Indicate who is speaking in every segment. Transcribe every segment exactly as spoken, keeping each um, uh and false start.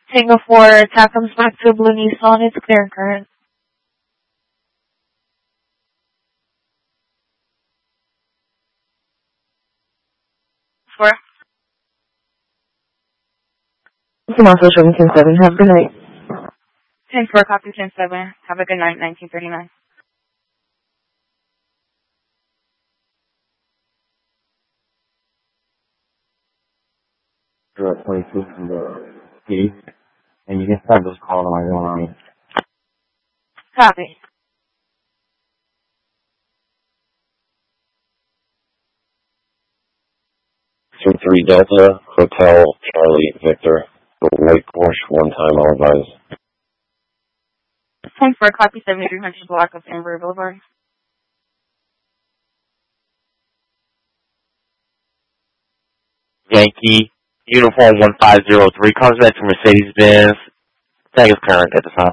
Speaker 1: Tango four, attack comes back to Blue Nissan, it's clear current. Four.
Speaker 2: Tomato showing ten seven, have a good night.
Speaker 1: ten four, copy ten seven, have a good night, nineteen thirty-nine.
Speaker 3: You're at twenty-two from the city, and you can start those calls on my own army.
Speaker 1: Copy.
Speaker 3: two three Delta, Hotel, Charlie, Victor, White Porsche, one time, all advised.
Speaker 1: ten four, copy seventy-three hundred block of Amber Boulevard.
Speaker 4: Yankee, Uniform one five zero three, comes back to Mercedes-Benz. Tag is current at the time.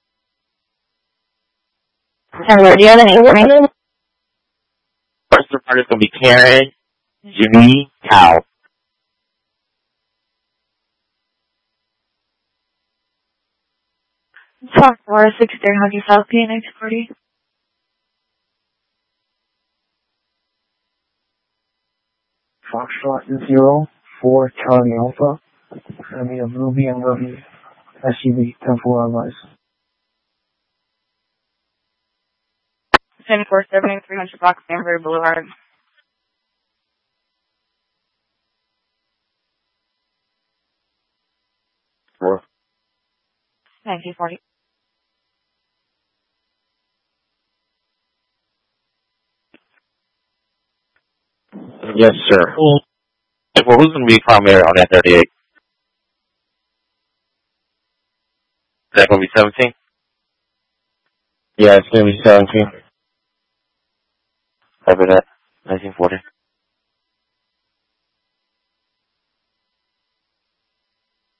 Speaker 2: Hello, do you have any warning?
Speaker 4: First report is going to be Karen, Jimmy, Cow.
Speaker 1: Talk four, sixty-three hundred South P N X forty.
Speaker 5: Foxtrot zero four Charlie Alpha. I mean a blue B M W S U V ten four advice.
Speaker 1: ten four, seventy-three hundred block of Amber Boulevard.
Speaker 3: Four.
Speaker 1: nineteen forty.
Speaker 4: Yes, sir. Well, who's going to be primary on that thirty-eight? Is that going to be seventeen?
Speaker 3: Yeah, it's going to be seventeen.
Speaker 4: Copy that. nineteen forty.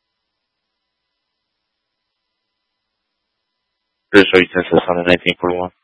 Speaker 4: Pretty sure you sent this on the nineteen forty-one.